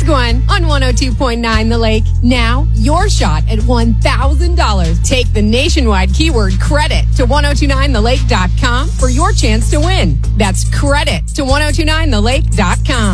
Gwen on 102.9 The Lake. Now, your shot at $1,000. Take the nationwide keyword credit to 1029thelake.com for your chance to win. That's credit to 1029thelake.com.